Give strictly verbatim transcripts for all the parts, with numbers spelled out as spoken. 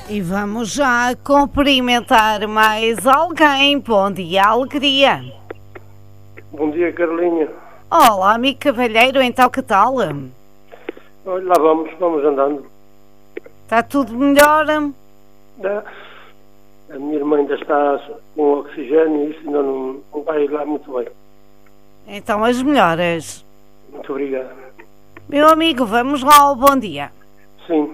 E vamos já cumprimentar mais alguém. Bom dia, alegria. Bom dia, Carolinha. Olá, amigo cavalheiro, então que tal? Olha, lá vamos, vamos andando. Está tudo melhor? Da- A minha irmã ainda está com oxigênio e isso ainda não, não vai lá muito bem. Então as melhoras. Muito obrigado. Meu amigo, vamos lá ao bom dia. Sim.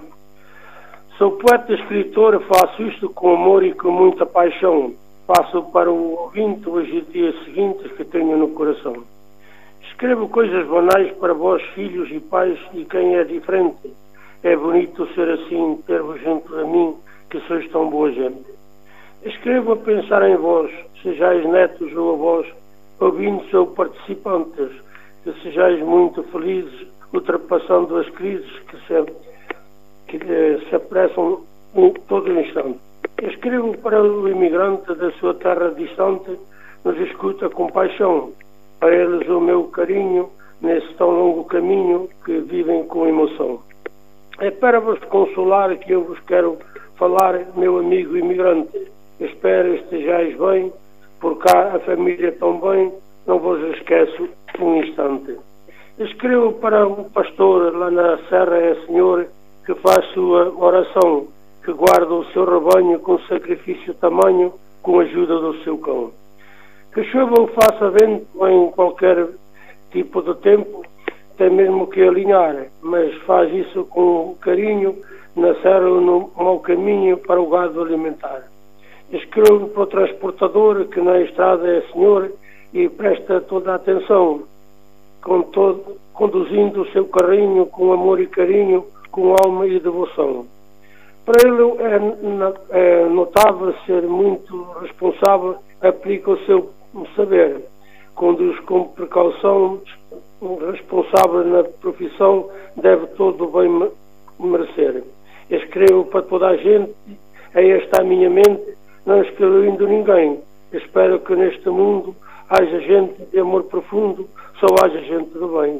Sou poeta e escritor, faço isto com amor e com muita paixão. Passo para o ouvinte os dias seguintes que tenho no coração. Escrevo coisas banais para vós, filhos e pais, e quem é diferente. É bonito ser assim, ter-vos junto a mim, que sois tão boa gente. Escrevo a pensar em vós, sejais netos ou avós, ouvintes ou participantes, que sejais muito felizes, ultrapassando as crises que se, que, eh, se apressam em todo instante. Escrevo para o imigrante da sua terra distante, nos escuta com paixão, a eles o meu carinho, nesse tão longo caminho que vivem com emoção. É para vos consolar que eu vos quero falar, meu amigo imigrante. Espero estejais bem, por cá a família tão bem, não vos esqueço um instante. Escrevo para o pastor lá na serra, é Senhor, que faz sua oração, que guarda o seu rebanho com sacrifício tamanho, com a ajuda do seu cão. Que chova ou faça vento em qualquer tipo de tempo, tem mesmo que alinhar, mas faz isso com carinho, na serra no mau caminho para o gado alimentar. Escrevo para o transportador que na estrada é Senhor e presta toda a atenção, com todo, conduzindo o seu carrinho com amor e carinho, com alma e devoção. Para ele é, é notável ser muito responsável, aplica o seu saber, conduz com precaução, responsável na profissão, deve todo o bem merecer. Escrevo para toda a gente, é esta a minha mente, não excluindo ninguém. Espero que neste mundo haja gente de amor profundo, só haja gente do bem.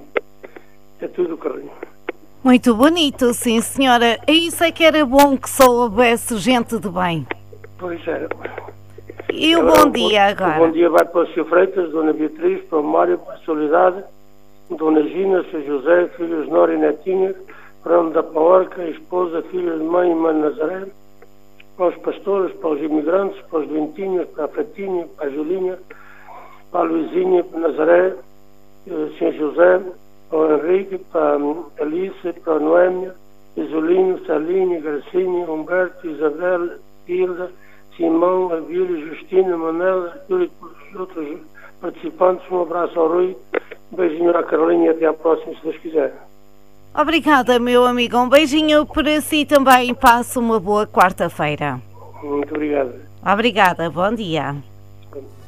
É tudo, Carlinhos. Muito bonito, sim senhora. Isso é que era bom que só houvesse gente de bem. Pois era. E o Agora, bom dia agora? O bom dia vai para o senhor Freitas, Dona Beatriz, para o Mário, para a Soledade, Dona Gina, Sr. José, filhos Nora e Netinha, para onde da Paorca, a esposa, filha de mãe e mãe Nazaré, para os pastores, para os imigrantes, para os doentinhos, para a Fratinha, para a Julinha, para a Luizinha, para Nazaré, Sr. José, para o Henrique, para a Alice, para a Noémia, Isolino, Salinha, Gracinha, Humberto, Isabel, Hilda, Simão, Abílio, Justina, Manela, e os outros participantes. Um abraço ao Rui, um beijinho à Carolinha e até à próxima, se Deus quiser. Obrigada, meu amigo. Um beijinho para si também. Passe uma boa quarta-feira. Muito obrigado. Obrigada. Bom dia.